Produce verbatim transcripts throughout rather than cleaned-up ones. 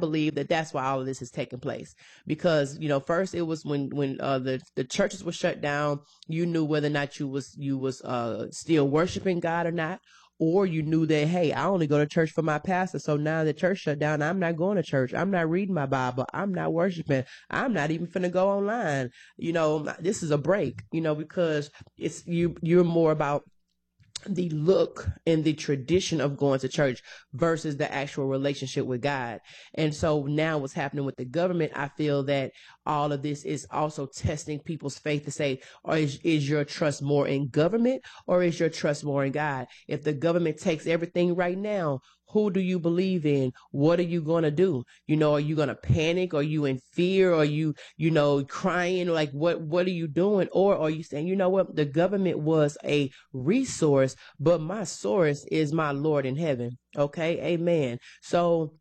believe that that's why all of this is taking place. Because, you know, first it was when, when, uh, the, the churches were shut down, you knew whether or not you was, you was, uh, still worshiping God or not. Or you knew that, hey, I only go to church for my pastor. So now the church shut down, I'm not going to church. I'm not reading my Bible. I'm not worshiping. I'm not even finna go online. You know, this is a break, you know, because it's you, you're more about the look and the tradition of going to church versus the actual relationship with God. And so now what's happening with the government, I feel that all of this is also testing people's faith to say, or is, is your trust more in government or is your trust more in God? If the government takes everything right now, who do you believe in? What are you going to do? You know, are you going to panic? Are you in fear? Are you, you know, crying? Like, what, what are you doing? Or are you saying, you know what? The government was a resource, but my source is my Lord in heaven. Okay. Amen. So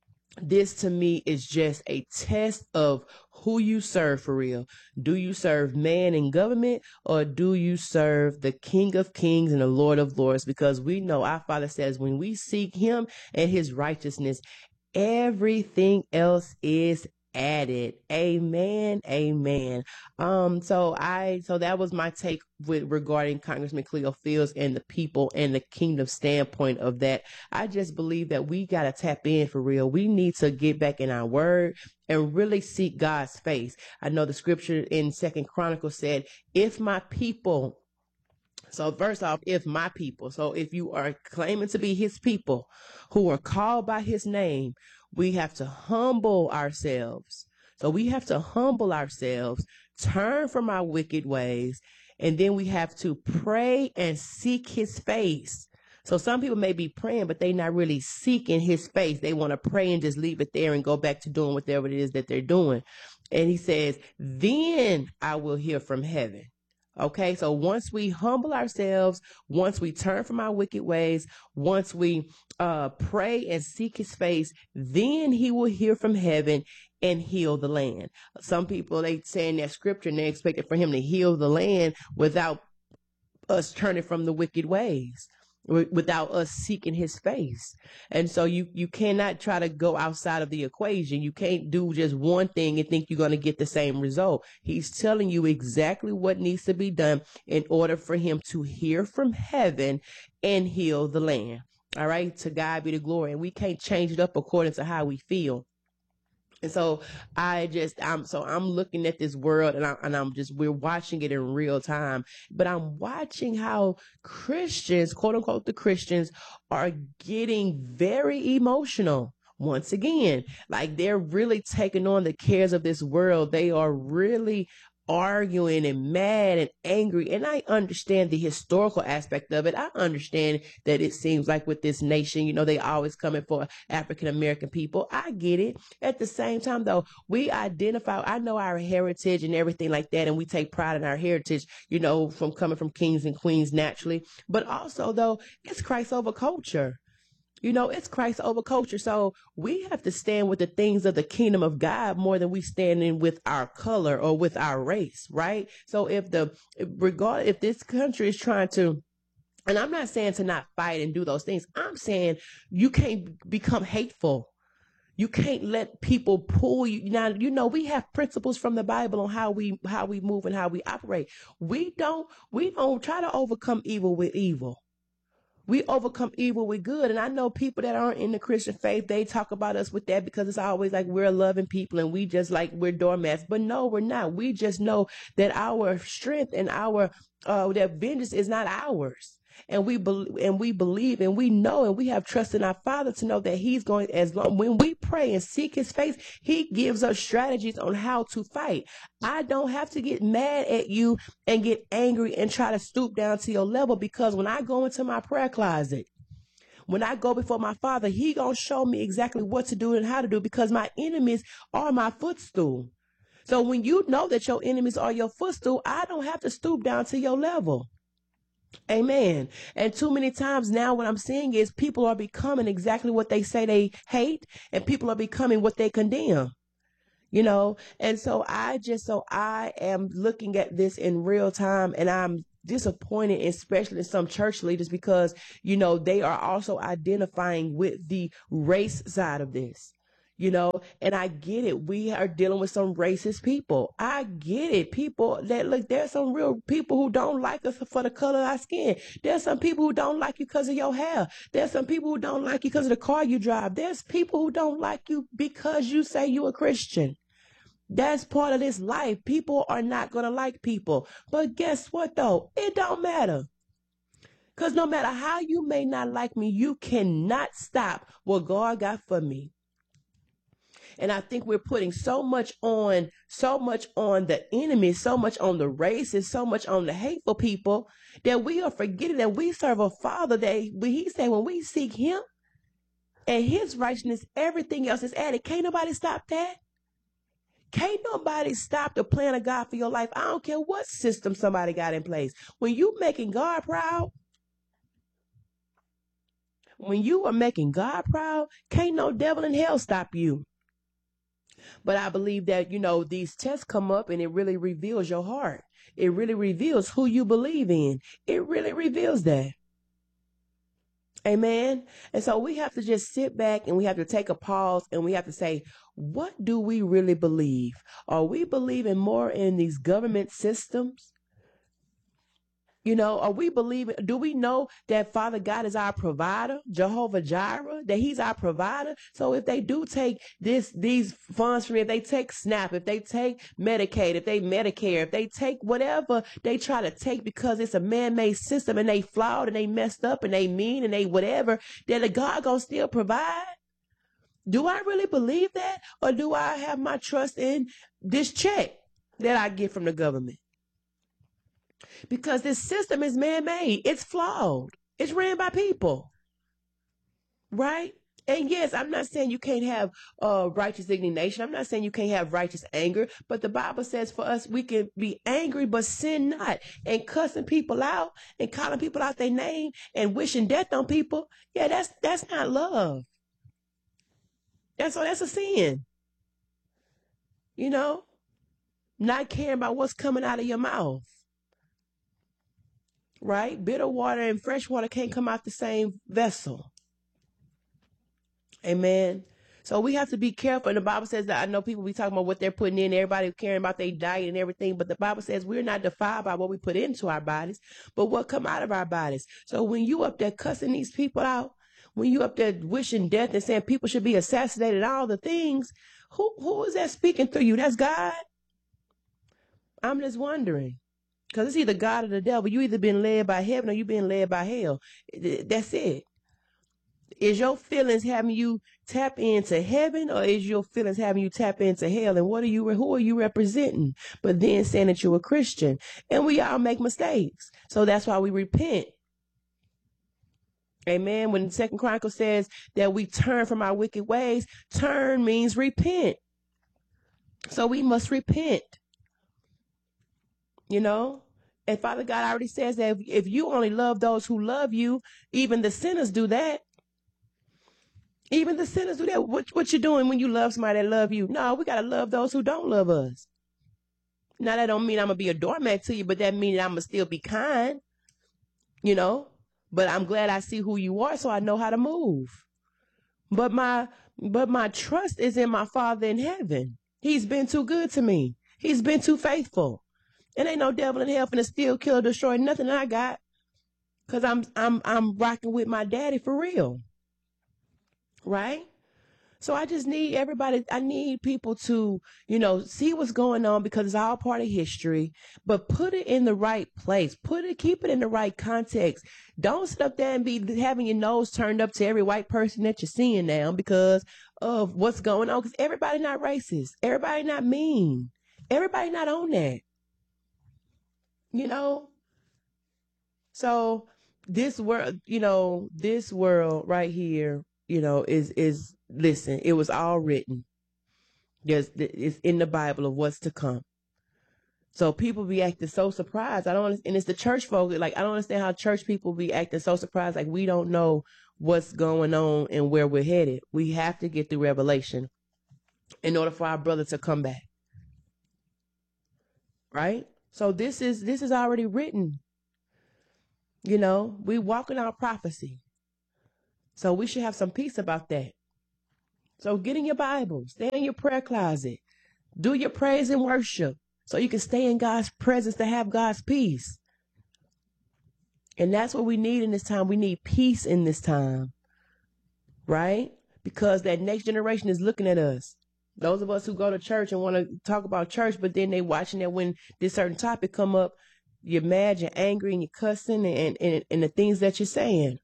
this to me is just a test of who you serve for real. Do you serve man and government, or do you serve the King of Kings and the Lord of Lords? Because we know our Father says when we seek him and his righteousness, everything else is added. Amen. Amen. Um, so I, so that was my take with regarding Congressman Cleo Fields and the people and the kingdom standpoint of that. I just believe that we got to tap in for real. We need to get back in our word and really seek God's face. I know the scripture in Second Chronicles said, if my people, so first off, if my people, so if you are claiming to be his people who are called by his name, we have to humble ourselves. So we have to humble ourselves, turn from our wicked ways, and then we have to pray and seek his face. So some people may be praying, but they're not really seeking his face. They want to pray and just leave it there and go back to doing whatever it is that they're doing. And he says, then I will hear from heaven. Okay, so once we humble ourselves, once we turn from our wicked ways, once we uh, pray and seek his face, then he will hear from heaven and heal the land. Some people, they say in that scripture, and they expected for him to heal the land without us turning from the wicked ways, without us seeking his face. And so you, you cannot try to go outside of the equation. You can't do just one thing and think you're going to get the same result. He's telling you exactly what needs to be done in order for him to hear from heaven and heal the land. All right. To God be the glory. And we can't change it up according to how we feel. And so I just, I'm, so I'm looking at this world and, I, and I'm just, we're watching it in real time, but I'm watching how Christians, quote unquote, the Christians are getting very emotional. Once again, like they're really taking on the cares of this world. They are really arguing and mad and angry. And I understand the historical aspect of it. I understand that it seems like with this nation, you know, they always coming for African American people. I get it. At the same time, though, we identify, I know our heritage and everything like that, and we take pride in our heritage, you know, from coming from kings and queens naturally. But also, though, it's Christ over culture. You know, it's Christ over culture. So we have to stand with the things of the kingdom of God more than we stand in with our color or with our race, right? So if the, regard, if this country is trying to, and I'm not saying to not fight and do those things, I'm saying you can't become hateful. You can't let people pull you. Now, you know, we have principles from the Bible on how we, how we move and how we operate. We don't, we don't try to overcome evil with evil. We overcome evil with good. And I know people that aren't in the Christian faith, they talk about us with that because it's always like we're loving people and we just like we're doormats. But no, we're not. We just know that our strength and our uh that vengeance is not ours. And we believe and we believe and we know and we have trust in our Father to know that he's going, as long when we pray and seek his face, he gives us strategies on how to fight. I don't have to get mad at you and get angry and try to stoop down to your level, because when I go into my prayer closet, when I go before my Father, he gonna show me exactly what to do and how to do, because my enemies are my footstool. So when you know that your enemies are your footstool, I don't have to stoop down to your level. Amen. And too many times now what I'm seeing is people are becoming exactly what they say they hate, and people are becoming what they condemn, you know? And so I just, so I am looking at this in real time, and I'm disappointed, especially in some church leaders, because, you know, they are also identifying with the race side of this. you know, and I get it. We are dealing with some racist people. I get it. People that look, there's some real people who don't like us for the color of our skin. There's some people who don't like you because of your hair. There's some people who don't like you because of the car you drive. There's people who don't like you because you say you're a Christian. That's part of this life. People are not going to like people. But guess what, though? It don't matter. Because no matter how you may not like me, you cannot stop what God got for me. And I think we're putting so much on, so much on the enemy, so much on the racists, so much on the hateful people, that we are forgetting that we serve a Father that he said when we seek him and his righteousness, everything else is added. Can't nobody stop that. Can't nobody stop the plan of God for your life. I don't care what system somebody got in place. When you making God proud, when you are making God proud, can't no devil in hell stop you. But I believe that, you know, these tests come up and it really reveals your heart. It really reveals who you believe in. It really reveals that. Amen. And so we have to just sit back and we have to take a pause and we have to say, what do we really believe? Are we believing more in these government systems? You know, are we believing, do we know that Father God is our provider, Jehovah Jireh, that he's our provider? So if they do take this, these funds from me, if they take SNAP, if they take Medicaid, if they Medicare, if they take whatever they try to take because it's a man-made system and they flawed and they messed up and they mean and they whatever, then the God gonna still provide? Do I really believe that? Or do I have my trust in this check that I get from the government? Because this system is man-made. It's flawed. It's ran by people. Right? And yes, I'm not saying you can't have uh, righteous indignation. I'm not saying you can't have righteous anger. But the Bible says for us, we can be angry, but sin not. And cussing people out and calling people out their name and wishing death on people. Yeah, that's that's not love. That's, that's a sin. You know? Not caring about what's coming out of your mouth. Right? Bitter water and fresh water can't come out the same vessel. Amen. So we have to be careful. And the Bible says that I know people be talking about what they're putting in, everybody caring about their diet and everything. But the Bible says we're not defiled by what we put into our bodies, but what come out of our bodies. So when you up there cussing these people out, when you up there wishing death and saying people should be assassinated, all the things, who who is that speaking through you? That's God? I'm just wondering. Because it's either God or the devil. You either been led by heaven or you been led by hell. That's it. Is your feelings having you tap into heaven or is your feelings having you tap into hell? And what are you, who are you representing? But then saying that you're a Christian. And we all make mistakes. So that's why we repent. Amen. When Second Chronicles says that we turn from our wicked ways, turn means repent. So we must repent. You know? And Father God already says that if, if you only love those who love you, even the sinners do that. Even the sinners do that. What, what you doing when you love somebody that love you? No, we got to love those who don't love us. Now, that don't mean I'm going to be a doormat to you, but that means I'm going to still be kind, you know. But I'm glad I see who you are so I know how to move. But my, but my trust is in my Father in heaven. He's been too good to me. He's been too faithful. And ain't no devil in hell finna steal, kill, destroy nothing I got. Cause I'm I'm I'm rocking with my daddy for real. Right? So I just need everybody, I need people to, you know, see what's going on because it's all part of history, but put it in the right place. Put it, keep it in the right context. Don't sit up there and be having your nose turned up to every white person that you're seeing now because of what's going on. Because everybody not racist. Everybody not mean. Everybody not on that. You know? So this world, you know, this world right here, you know, is, is, listen, it was all written. There's, it's in the Bible of what's to come. So people be acting so surprised. I don't, and it's the church folk. Like, I don't understand how church people be acting so surprised. Like, we don't know what's going on and where we're headed. We have to get through Revelation in order for our brother to come back. Right? So this is, this is already written. You know, we walk in our prophecy. So we should have some peace about that. So get in your Bible, stay in your prayer closet, do your praise and worship so you can stay in God's presence to have God's peace. And that's what we need in this time. We need peace in this time, right? Because that next generation is looking at us. Those of us who go to church and want to talk about church, but then they watching that when this certain topic come up, you're mad, you're angry, and you're cussing and, and, and the things that you're saying.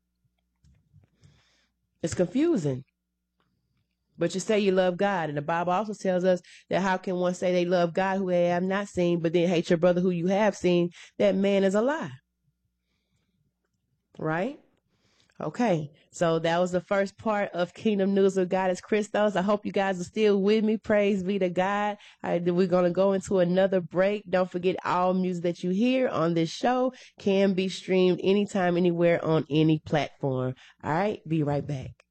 It's confusing. But you say you love God. And the Bible also tells us that how can one say they love God who they have not seen, but then hate your brother who you have seen? That man is a lie. Right? Okay. So that was the first part of Kingdom News with Goddess Christos. I hope you guys are still with me. Praise be to God. All right, we're going to go into another break. Don't forget, all music that you hear on this show can be streamed anytime, anywhere on any platform. All right. Be right back.